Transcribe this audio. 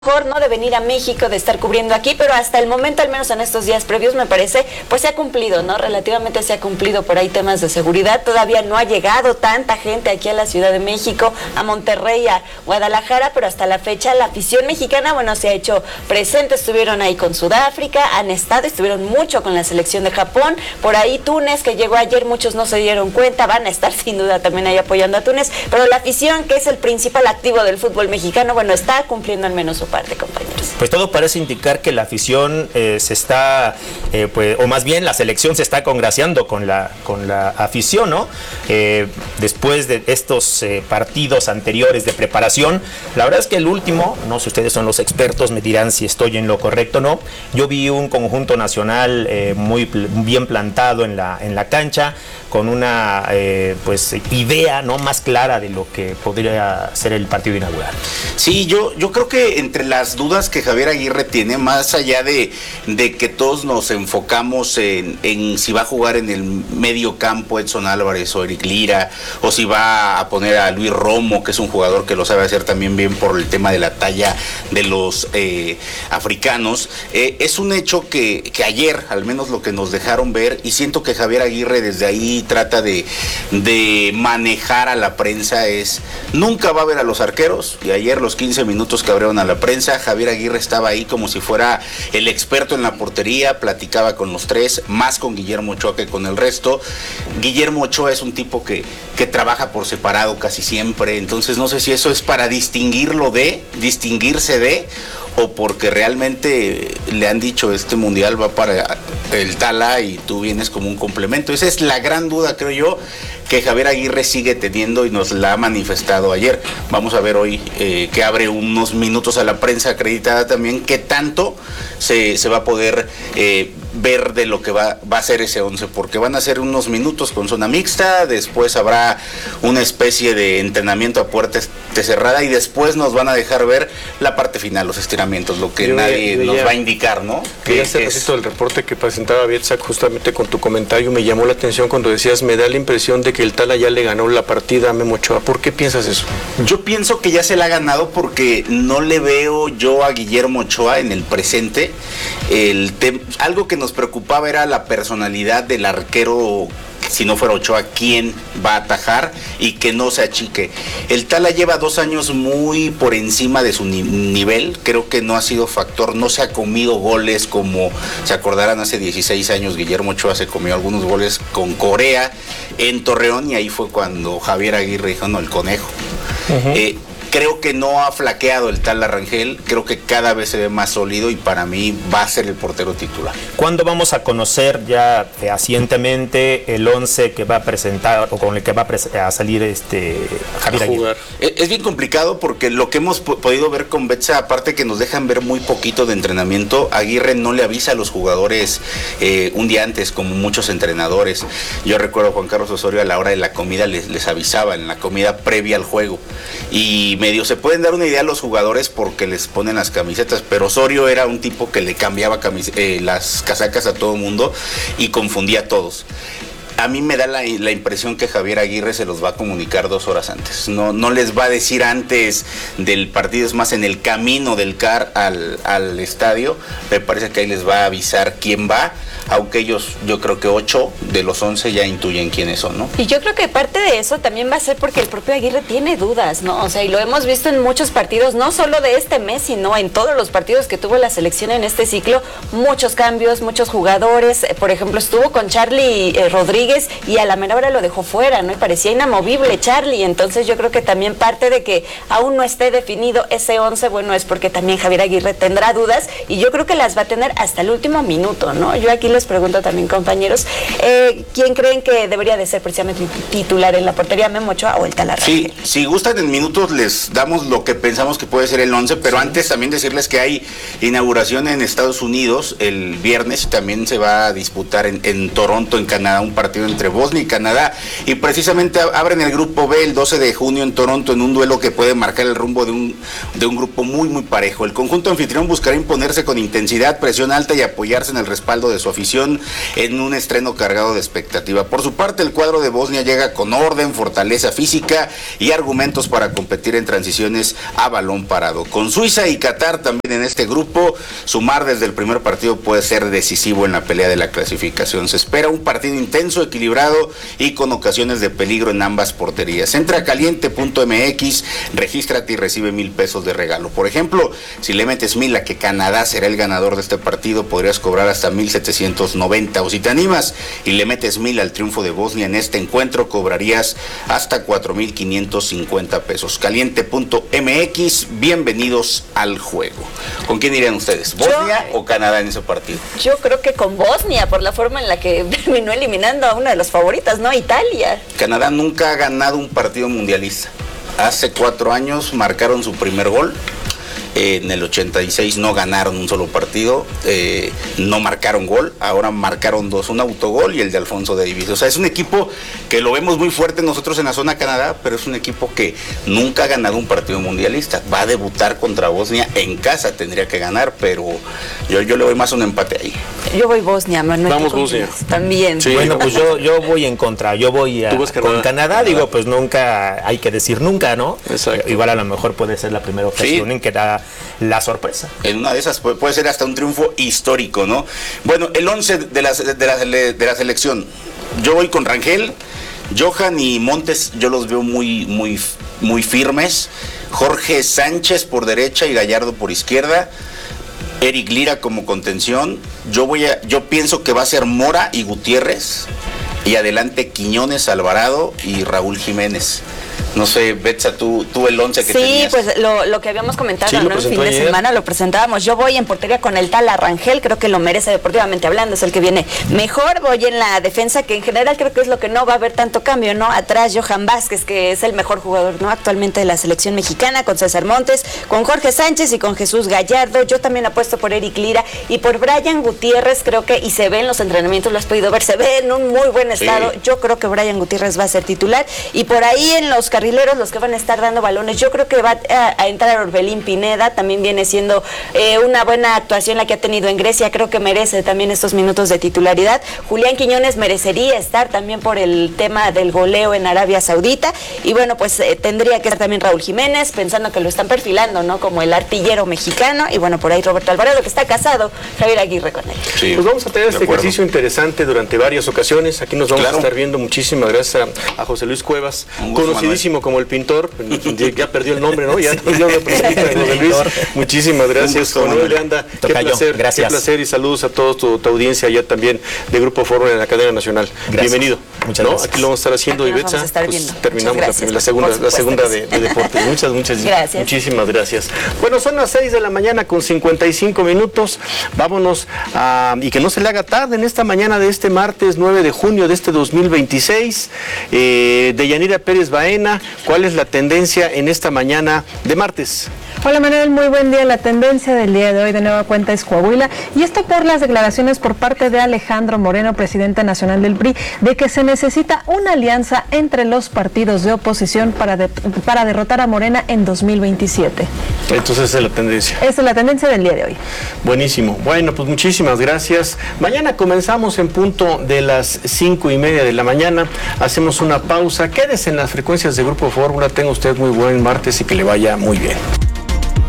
mejor, ¿no?, de venir a México, de estar cubriendo aquí, pero hasta el momento, al menos en estos días previos, me parece, pues se ha cumplido, ¿no? Relativamente se ha cumplido por ahí temas de seguridad. Todavía no ha llegado tanta gente aquí a la Ciudad de México, a Monterrey, a Guadalajara, pero hasta la fecha la afición mexicana, bueno, se ha hecho presente. Estuvieron ahí con Sudáfrica, estuvieron mucho con la selección de Japón, por ahí Túnez, que llegó ayer, muchos no se dieron cuenta, van a estar sin duda también ahí apoyando a Túnez, pero la afición, que es el principal activo del fútbol mexicano, bueno, está cumpliendo al menos su parte, compañeros. Pues todo parece indicar que la afición se está, o más bien la selección se está congraciando con la afición, ¿no? Después de estos partidos anteriores de preparación, la verdad es que el último, no sé, ustedes son los expertos, me dirán si estoy en lo correcto o no, yo vi un conjunto nacional muy bien plantado en la cancha, con una pues idea, ¿no?, más clara de lo que podría ser el partido inaugural. Sí, yo creo que entre las dudas que Javier Aguirre tiene, más allá de que todos nos enfocamos en si va a jugar en el medio campo Edson Álvarez o Eric Lira, o si va a poner a Luis Romo, que es un jugador que lo sabe hacer también bien por el tema de la talla de los africanos, es un hecho que ayer, al menos lo que nos dejaron ver, y siento que Javier Aguirre desde ahí trata de manejar a la prensa, nunca va a ver a los arqueros, y ayer los 15 minutos que abrieron a la prensa, Javier Aguirre estaba ahí como si fuera el experto en la portería, platicaba con los tres, más con Guillermo Ochoa que con el resto. Guillermo Ochoa es un tipo que trabaja por separado casi siempre, entonces no sé si eso es para distinguirse de, o porque realmente le han dicho este mundial va para el Tala y tú vienes como un complemento. Esa es la gran duda, creo yo, que Javier Aguirre sigue teniendo y nos la ha manifestado ayer. Vamos a ver hoy que abre unos minutos a la prensa acreditada también, qué tanto se va a poder ver de lo que va a ser ese 11, porque van a ser unos minutos con zona mixta, después habrá una especie de entrenamiento a puerta cerrada y después nos van a dejar ver la parte final, los estiramientos, lo que nadie nos va a indicar, ¿no? Que hace ratito el reporte que presentaba Bietzak justamente con tu comentario me llamó la atención cuando decías, me da la impresión de que el Tala ya le ganó la partida a Memo Ochoa. ¿Por qué piensas eso? Yo pienso que ya se la ha ganado porque no le veo yo a Guillermo Ochoa en el presente. Algo que nos preocupaba era la personalidad del arquero, si no fuera Ochoa, quién va a atajar y que no se achique. El Tala lleva 2 años muy por encima de su nivel, creo que no ha sido factor, no se ha comido goles como se acordarán hace 16 años, Guillermo Ochoa se comió algunos goles con Corea en Torreón y ahí fue cuando Javier Aguirre dijo, no, el conejo. Creo que no ha flaqueado el Tala Rangel, creo que cada vez se ve más sólido y para mí va a ser el portero titular. ¿Cuándo vamos a conocer ya fehacientemente el 11 que va a presentar o con el que va a salir Javier Aguirre? Es bien complicado porque lo que hemos podido ver con Betsa, aparte que nos dejan ver muy poquito de entrenamiento, Aguirre no le avisa a los jugadores un día antes, como muchos entrenadores. Yo recuerdo a Juan Carlos Osorio a la hora de la comida les avisaba en la comida previa al juego y medio se pueden dar una idea a los jugadores porque les ponen las camisetas, pero Osorio era un tipo que le cambiaba las casacas a todo mundo y confundía a todos. A mí me da la impresión que Javier Aguirre se los va a comunicar 2 horas antes. No les va a decir antes del partido, es más, en el camino del CAR al estadio, me parece que ahí les va a avisar quién va, aunque ellos, yo creo que 8 de los 11 ya intuyen quiénes son, ¿no? Y yo creo que parte de eso también va a ser porque el propio Aguirre tiene dudas, ¿no? O sea, y lo hemos visto en muchos partidos, no solo de este mes, sino en todos los partidos que tuvo la selección en este ciclo, muchos cambios, muchos jugadores. Por ejemplo, estuvo con Charlie Rodríguez y a la mera hora lo dejó fuera, ¿no? Y parecía inamovible Charlie, entonces yo creo que también parte de que aún no esté definido ese 11, bueno, es porque también Javier Aguirre tendrá dudas y yo creo que las va a tener hasta el último minuto, ¿no? Yo aquí les pregunto también, compañeros, ¿quién creen que debería de ser precisamente titular en la portería, Memo Ochoa o el Tala Rangel? Sí, si gustan en minutos les damos lo que pensamos que puede ser el 11, pero antes también decirles que hay inauguración en Estados Unidos el viernes y también se va a disputar en Toronto, en Canadá, un partido partido entre Bosnia y Canadá, y precisamente abren el grupo B el 12 de junio en Toronto en un duelo que puede marcar el rumbo de un grupo muy muy parejo. El conjunto anfitrión buscará imponerse con intensidad, presión alta y apoyarse en el respaldo de su afición en un estreno cargado de expectativa. Por su parte, el cuadro de Bosnia llega con orden, fortaleza física y argumentos para competir en transiciones a balón parado. Con Suiza y Qatar también en este grupo, sumar desde el primer partido puede ser decisivo en la pelea de la clasificación. Se espera un partido intenso, equilibrado y con ocasiones de peligro en ambas porterías. Entra a caliente.mx, regístrate y recibe $1,000 de regalo. Por ejemplo, si le metes 1,000 a que Canadá será el ganador de este partido, podrías cobrar hasta 1,790. O si te animas y le metes 1,000 al triunfo de Bosnia en este encuentro, cobrarías hasta 4,550 pesos. Caliente.mx, bienvenidos al juego. ¿Con quién irían ustedes? ¿Bosnia o Canadá en ese partido? Yo creo que con Bosnia, por la forma en la que terminó eliminando a una de las favoritas, ¿no? Italia. Canadá nunca ha ganado un partido mundialista. Hace 4 años marcaron su primer gol. En el 86 no ganaron un solo partido, no marcaron gol, ahora marcaron 2, un autogol y el de Alfonso Davies. O sea, es un equipo que lo vemos muy fuerte nosotros en la zona Canadá, pero es un equipo que nunca ha ganado un partido mundialista. Va a debutar contra Bosnia en casa, tendría que ganar, pero yo le voy más a un empate ahí. Yo voy Bosnia, Manuel. Vamos Bosnia. También. Sí, bueno, pues yo voy en contra, yo voy con Canadá, digo, pues nunca, hay que decir nunca, ¿no? Exacto. Igual a lo mejor puede ser la primera ocasión en que da la sorpresa. En una de esas puede ser hasta un triunfo histórico, ¿no? Bueno, el 11 de la selección, yo voy con Rangel, Johan y Montes, yo los veo muy firmes. Jorge Sánchez por derecha y Gallardo por izquierda. Eric Lira como contención. Yo pienso que va a ser Mora y Gutiérrez. Y adelante Quiñones, Alvarado y Raúl Jiménez. No sé, Betsa, tú el 11 que tenías. Sí, pues lo que habíamos comentado, ¿no? El fin de ayer. semana lo presentábamos. Yo voy en portería con el Tala Rangel, creo que lo merece deportivamente hablando, es el que viene mejor. Voy en la defensa, que en general creo que es lo que no va a haber tanto cambio, ¿no? Atrás Johan Vázquez, que es el mejor jugador, ¿no? Actualmente de la selección mexicana, con César Montes, con Jorge Sánchez y con Jesús Gallardo. Yo también apuesto por Eric Lira y por Brian Gutiérrez, creo que, y se ve en los entrenamientos, lo has podido ver, se ve en un muy buen estado. Sí. Yo creo que Brian Gutiérrez va a ser titular. Y por ahí en los carrileros, los que van a estar dando balones, yo creo que va a entrar Orbelín Pineda, también viene siendo una buena actuación la que ha tenido en Grecia, creo que merece también estos minutos de titularidad. Julián Quiñones merecería estar también por el tema del goleo en Arabia Saudita, y bueno, pues tendría que estar también Raúl Jiménez, pensando que lo están perfilando, ¿no? Como el artillero mexicano, y bueno, por ahí Roberto Alvarado, que está casado, Javier Aguirre con él. Sí, pues vamos a tener este ejercicio interesante durante varias ocasiones. Aquí nos vamos a estar viendo. Muchísimas gracias a José Luis Cuevas, conocidísimo como el pintor, ya perdió el nombre, ¿no? Ya no lo presenta José Luis. Muchísimas gracias. Manuel de Anda, qué placer y saludos a toda tu audiencia allá también de Grupo Fórmula en la cadena nacional. Gracias. Bienvenido. Muchas gracias. Aquí lo vamos a estar haciendo, Ibetza. Pues terminamos la segunda de deportes. Muchas gracias. Muchísimas gracias. Bueno, son las 6 de la mañana con 55 minutos. Vámonos y que no se le haga tarde en esta mañana de este martes 9 de junio de este 2026. Deyanira Pérez Baena, ¿cuál es la tendencia en esta mañana de martes? Hola Manuel, muy buen día. La tendencia del día de hoy de nueva cuenta es Coahuila, y esto por las declaraciones por parte de Alejandro Moreno, presidente nacional del PRI, de que se necesita una alianza entre los partidos de oposición para derrotar a Morena en 2027. Entonces esa es la tendencia. Esa es la tendencia del día de hoy. Buenísimo. Bueno, pues muchísimas gracias. Mañana comenzamos en punto de las 5:30 de la mañana. Hacemos una pausa. Quédese en las frecuencias de Grupo Fórmula. Tenga usted muy buen martes y que le vaya muy bien.